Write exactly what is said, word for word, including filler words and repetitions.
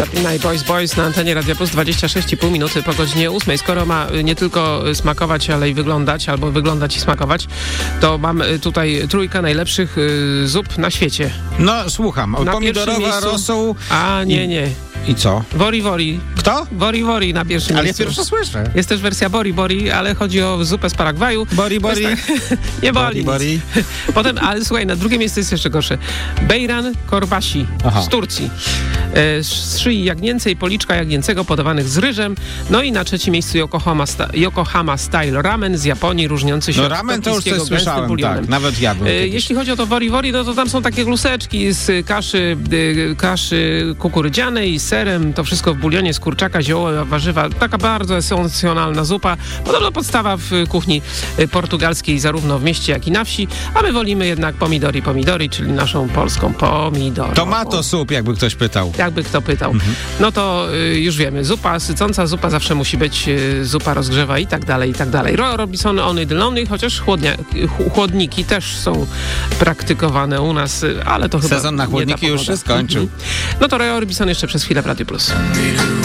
Zapinaj Boys Boys na antenie Radia Plus, dwadzieścia sześć i pół minuty po godzinie ósmej. Skoro ma nie tylko smakować, ale i wyglądać, albo wyglądać i smakować, to mam tutaj trójkę najlepszych y, zup na świecie. No, słucham. Na Pomidorowa, miejscu... rosół... A, nie, nie. I co? Wori Wori. Kto? Wori Wori na pierwszym Ale miejscu. ja pierwsze słyszę. Jest też wersja Bori Bori, ale chodzi o zupę z Paragwaju. Bori Bori. Tak, nie boli. Bori, bori. Potem, ale słuchaj, na drugie miejsce jest jeszcze gorsze. Bejran korbasi Aha. z Turcji. E, z szyi jagnięcej, policzka jagnięcego podawanych z ryżem. No i na trzecim miejscu Yokohama, sta- Yokohama Style Ramen z Japonii, różniący się No od ramen to już tokijskiego coś gęstym słyszałem, bulionem. tak. Nawet jadłem. E, kiedyś. jeśli chodzi o to Wori Wori, no to tam są takie gluseczki z kaszy, y, kaszy kukurydzianej, z serem, to wszystko w bulionie z kurczaka, zioła, warzywa. Taka bardzo esencjonalna zupa. Podobno podstawa w kuchni portugalskiej zarówno w mieście, jak i na wsi, a my wolimy jednak pomidori pomidori, czyli naszą polską pomidorową. Tomato soup, jakby ktoś pytał. Jakby kto pytał. Mhm. No to y, już wiemy, zupa sycąca, zupa zawsze musi być, y, zupa rozgrzewa i tak dalej, i tak dalej. Royal Robinson Ony Lonely, chociaż chłodnia, ch- chłodniki też są praktykowane u nas, y, ale to chyba Sezon na nie ta chłodniki już pogoda. się skończył. Mhm. No to Royal Robinson jeszcze przez chwilę w Radio Plus.